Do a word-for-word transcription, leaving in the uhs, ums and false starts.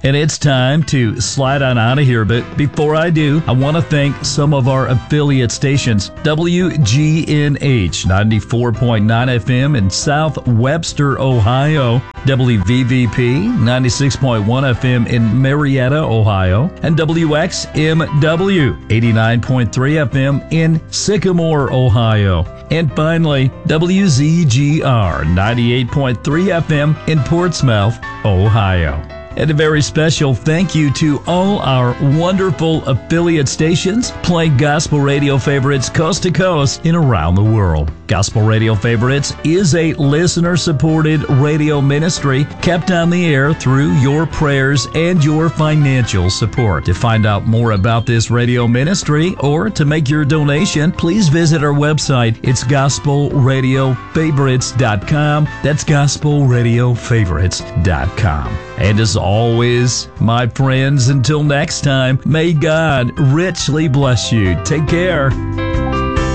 And it's time to slide on out of here. But before I do, I want to thank some of our affiliate stations. W G N H ninety-four point nine F M in South Webster, Ohio. W V V P ninety-six point one F M in Marietta, Ohio. And W X M W eighty-nine point three F M in Sycamore, Ohio. And finally, W Z G R ninety-eight point three F M in Portsmouth, Ohio. And a very special thank you to all our wonderful affiliate stations playing gospel radio favorites coast to coast and around the world. Gospel Radio Favorites is a listener-supported radio ministry kept on the air through your prayers and your financial support. To find out more about this radio ministry or to make your donation, please visit our website. It's gospel radio favorites dot com. That's gospel radio favorites dot com. And as always, my friends, until next time, may God richly bless you. Take care.